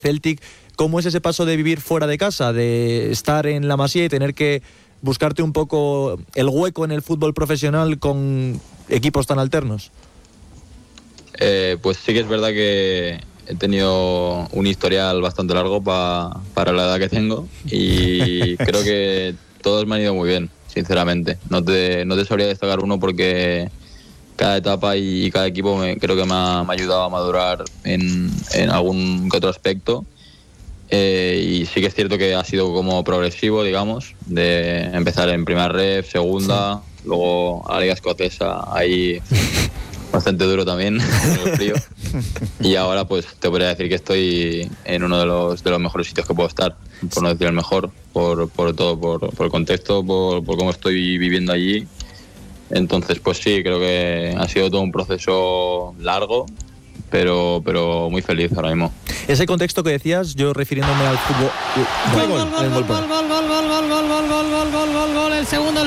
Celtic. ¿Cómo es ese paso de vivir fuera de casa, de estar en la Masía y tener que buscarte un poco el hueco en el fútbol profesional con equipos tan alternos? Pues sí que es verdad que he tenido un historial bastante largo para la edad que tengo y creo que todos me han ido muy bien, sinceramente. No te sabría destacar uno porque cada etapa y cada equipo creo que me ha ayudado a madurar en algún que otro aspecto. Y sí que es cierto que ha sido como progresivo, digamos, de empezar en primera ref, segunda, luego a la Liga Escocesa, ahí bastante duro también, frío. Y ahora pues te podría decir que estoy en uno de los mejores sitios que puedo estar, por no decir el mejor, por todo, por el contexto, por cómo estoy viviendo allí. Entonces pues sí, creo que ha sido todo un proceso largo, pero muy feliz ahora mismo. Ese contexto que decías, yo refiriéndome al fútbol. Gol, el segundo.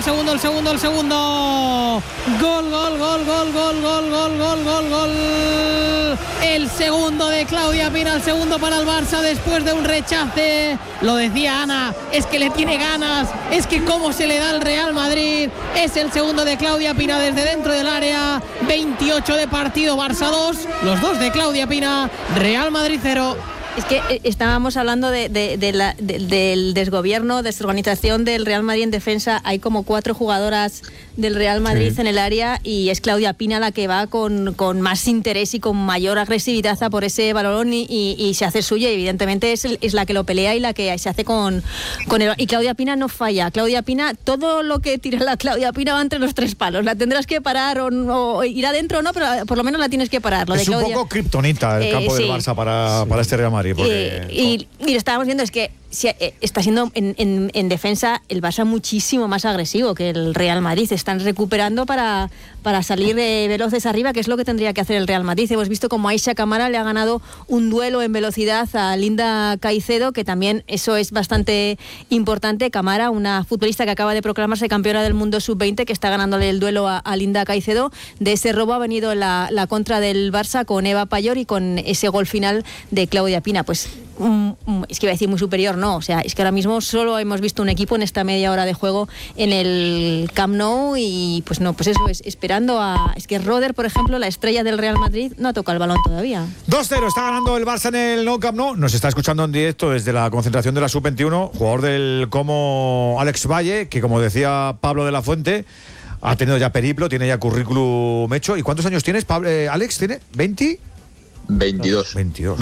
Gol. El segundo de Claudia Pina, el segundo para el Barça después de un rechace. Lo decía Ana, es que le tiene ganas, es que cómo se le da al Real Madrid. Es el segundo de Claudia Pina desde dentro del área. 28 de partido, Barça 2, los dos de Claudia Pina, Real Madrid 0. Es que estábamos hablando del desgobierno, desorganización del Real Madrid en defensa. Hay como 4 jugadoras del Real Madrid en el área y es Claudia Pina la que va con más interés y con mayor agresividad a por ese balón y se hace suya. Y evidentemente es la que lo pelea y la que se hace con el... Y Claudia Pina no falla. Claudia Pina, todo lo que tira la Claudia Pina va entre los 3 palos. La tendrás que parar o ir adentro o no, pero por lo menos la tienes que parar. Lo es de Claudia... un poco kriptonita el campo del Barça para este Real Madrid. Y lo estábamos viendo, es que está siendo en defensa el Barça muchísimo más agresivo que el Real Madrid. Están recuperando para salir veloces arriba, que es lo que tendría que hacer el Real Madrid. Hemos visto como Aisha Camara le ha ganado un duelo en velocidad a Linda Caicedo, que también eso es bastante importante. Camara, una futbolista que acaba de proclamarse campeona del mundo sub-20, que está ganándole el duelo a Linda Caicedo. De ese robo ha venido la contra del Barça con Eva Payor y con ese gol final de Claudia Pina. Pues es que iba a decir muy superior, no, o sea, es que ahora mismo solo hemos visto un equipo en esta media hora de juego en el Camp Nou y pues no, pues eso es esperando es que Roder, por ejemplo, la estrella del Real Madrid, no ha tocado el balón todavía. 2-0, está ganando el Barça en el Nou Camp Nou. Nos está escuchando en directo desde la concentración de la Sub-21, jugador del Como Alex Valle, que como decía Pablo de la Fuente, ha tenido ya periplo, tiene ya currículum hecho. ¿Y cuántos años tienes, Alex? ¿Tiene 20? 22.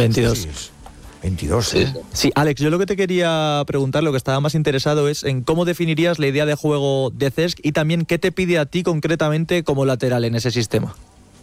22, sí. Sí, Alex, yo lo que te quería preguntar, lo que estaba más interesado es en cómo definirías la idea de juego de Cesc y también qué te pide a ti concretamente como lateral en ese sistema.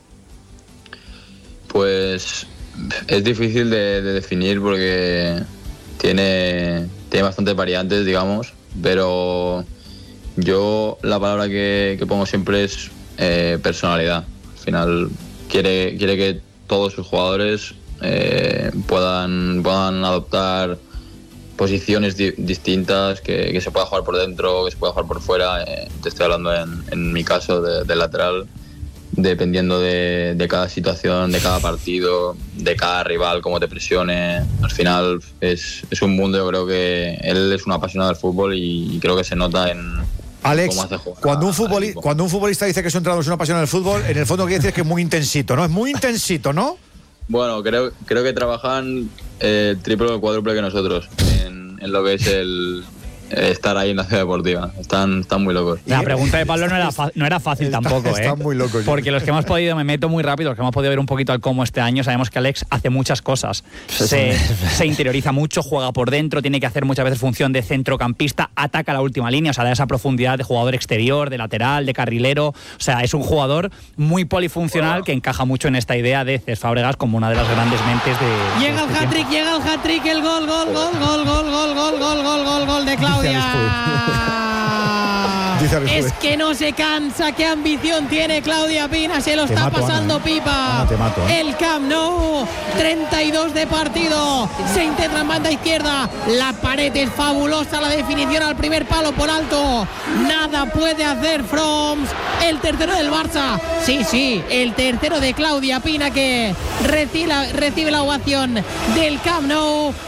Pues es difícil de definir porque tiene bastantes variantes, digamos, pero yo la palabra que pongo siempre es personalidad. Al final quiere que todos sus jugadores puedan adoptar posiciones distintas, que se pueda jugar por dentro, que se pueda jugar por fuera. Te estoy hablando en mi caso de lateral, dependiendo de cada situación, de cada partido, de cada rival, cómo te presione. Al final es un mundo. Yo creo que él es un apasionado del fútbol y creo que se nota en Alex, cómo hace jugar cuando un futbolista dice que su entrenador es un apasionado del fútbol, en el fondo quiere decir que es muy intensito, ¿no? Es muy intensito, ¿no? Bueno, creo que trabajan el triple o el cuádruple que nosotros en lo que es el estar ahí en la ciudad deportiva. Están muy locos. La pregunta de Pablo no era fácil tampoco, Están muy locos. Porque los que hemos podido, me meto muy rápido, los que hemos podido ver un poquito al cómo este año, sabemos que Alex hace muchas cosas. Se interioriza mucho, juega por dentro, tiene que hacer muchas veces función de centrocampista, ataca la última línea, o sea, da esa profundidad de jugador exterior, de lateral, de carrilero. O sea, es un jugador muy polifuncional que encaja mucho en esta idea de Cesc Fábregas como una de las grandes mentes de... Llega el hat-trick, el gol de Claudia. Dice Es que no se cansa. Qué ambición tiene Claudia Pina. Se lo está pasando Ana, pipa. Ana, te mato, El Camp Nou. 32 de partido. Se integra en banda izquierda. La pared es fabulosa. La definición al primer palo por alto. Nada puede hacer Froms. El tercero del Barça. Sí, el tercero de Claudia Pina, que recibe la ovación del Camp Nou.